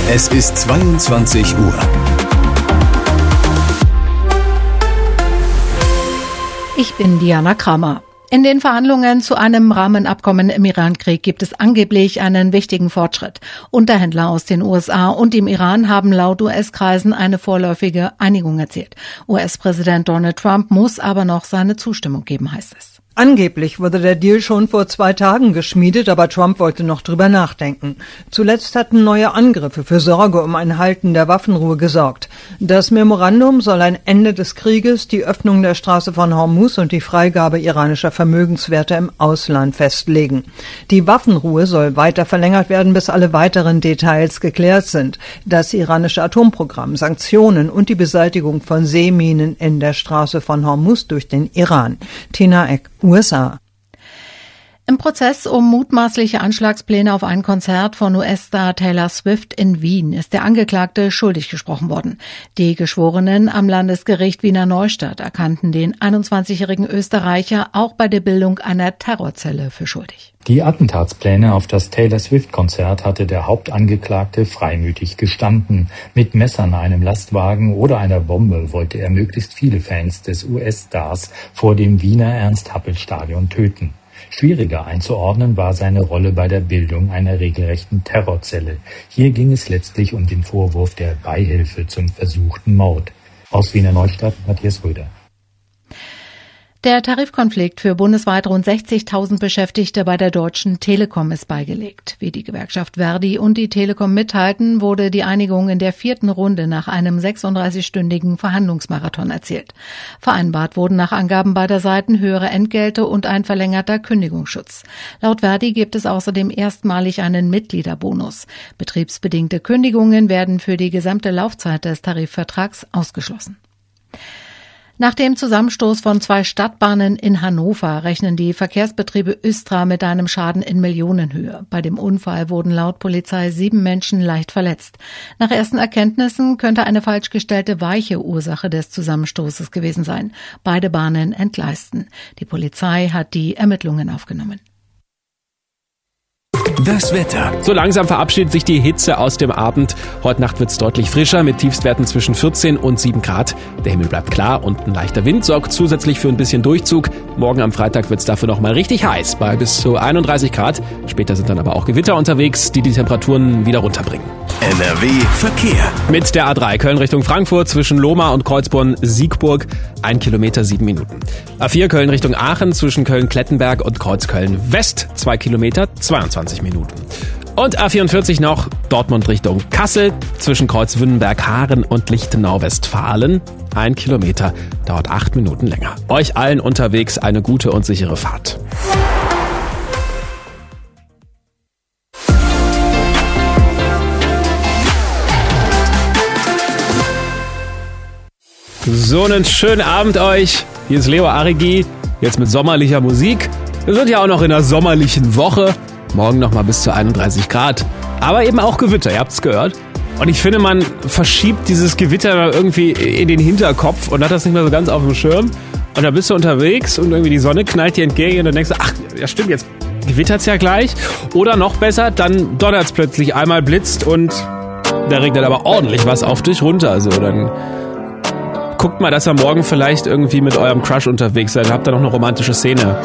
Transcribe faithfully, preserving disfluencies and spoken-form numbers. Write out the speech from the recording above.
Es ist zweiundzwanzig Uhr. Ich bin Diana Kramer. In den Verhandlungen zu einem Rahmenabkommen im Iran-Krieg gibt es angeblich einen wichtigen Fortschritt. Unterhändler aus den U S A und dem Iran haben laut U S-Kreisen eine vorläufige Einigung erzielt. U S-Präsident Donald Trump muss aber noch seine Zustimmung geben, heißt es. Angeblich wurde der Deal schon vor zwei Tagen geschmiedet, aber Trump wollte noch drüber nachdenken. Zuletzt hatten neue Angriffe für Sorge um ein Halten der Waffenruhe gesorgt. Das Memorandum soll ein Ende des Krieges, die Öffnung der Straße von Hormuz und die Freigabe iranischer Vermögenswerte im Ausland festlegen. Die Waffenruhe soll weiter verlängert werden, bis alle weiteren Details geklärt sind. Das iranische Atomprogramm, Sanktionen und die Beseitigung von Seeminen in der Straße von Hormuz durch den Iran. Tina Eck, U S A. Im Prozess um mutmaßliche Anschlagspläne auf ein Konzert von U S-Star Taylor Swift in Wien ist der Angeklagte schuldig gesprochen worden. Die Geschworenen am Landesgericht Wiener Neustadt erkannten den einundzwanzigjährigen Österreicher auch bei der Bildung einer Terrorzelle für schuldig. Die Attentatspläne auf das Taylor Swift-Konzert hatte der Hauptangeklagte freimütig gestanden. Mit Messern, einem Lastwagen oder einer Bombe wollte er möglichst viele Fans des U S-Stars vor dem Wiener Ernst-Happel-Stadion töten. Schwieriger einzuordnen war seine Rolle bei der Bildung einer regelrechten Terrorzelle. Hier ging es letztlich um den Vorwurf der Beihilfe zum versuchten Mord. Aus Wiener Neustadt, Matthias Röder. Der Tarifkonflikt für bundesweit rund sechzigtausend Beschäftigte bei der Deutschen Telekom ist beigelegt. Wie die Gewerkschaft Verdi und die Telekom mitteilten, wurde die Einigung in der vierten Runde nach einem sechsunddreißigstündigen Verhandlungsmarathon erzielt. Vereinbart wurden nach Angaben beider Seiten höhere Entgelte und ein verlängerter Kündigungsschutz. Laut Verdi gibt es außerdem erstmalig einen Mitgliederbonus. Betriebsbedingte Kündigungen werden für die gesamte Laufzeit des Tarifvertrags ausgeschlossen. Nach dem Zusammenstoß von zwei Stadtbahnen in Hannover rechnen die Verkehrsbetriebe Östra mit einem Schaden in Millionenhöhe. Bei dem Unfall wurden laut Polizei sieben Menschen leicht verletzt. Nach ersten Erkenntnissen könnte eine falsch gestellte Weiche Ursache des Zusammenstoßes gewesen sein. Beide Bahnen entgleisten. Die Polizei hat die Ermittlungen aufgenommen. Das Wetter. So langsam verabschiedet sich die Hitze aus dem Abend. Heute Nacht wird es deutlich frischer mit Tiefstwerten zwischen vierzehn und sieben Grad. Der Himmel bleibt klar und ein leichter Wind sorgt zusätzlich für ein bisschen Durchzug. Morgen am Freitag wird es dafür noch mal richtig heiß, bei bis zu einunddreißig Grad. Später sind dann aber auch Gewitter unterwegs, die die Temperaturen wieder runterbringen. N R W Verkehr. Mit der A drei Köln Richtung Frankfurt zwischen Lohmar und Kreuzborn-Siegburg ein Kilometer sieben Minuten. A vier Köln Richtung Aachen zwischen Köln-Klettenberg und Kreuzköln-West zwei Kilometer zweiundzwanzig Minuten. Und A vierundvierzig noch Dortmund Richtung Kassel zwischen Kreuzwünnenberg-Haaren und Lichtenau-Westfalen. Ein Kilometer dauert acht Minuten länger. Euch allen unterwegs eine gute und sichere Fahrt. So einen schönen Abend euch. Hier ist Leo Arigi, jetzt mit sommerlicher Musik. Wir sind ja auch noch in einer sommerlichen Woche. Morgen noch mal bis zu einunddreißig Grad. Aber eben auch Gewitter, ihr habt es gehört. Und ich finde, man verschiebt dieses Gewitter irgendwie in den Hinterkopf und hat das nicht mehr so ganz auf dem Schirm. Und da bist du unterwegs und irgendwie die Sonne knallt dir entgegen und dann denkst du, ach, ja stimmt, jetzt gewittert's ja gleich. Oder noch besser, dann donnert's plötzlich, einmal blitzt und da regnet aber ordentlich was auf dich runter. Also dann guckt mal, dass ihr morgen vielleicht irgendwie mit eurem Crush unterwegs seid. Habt ihr noch eine romantische Szene.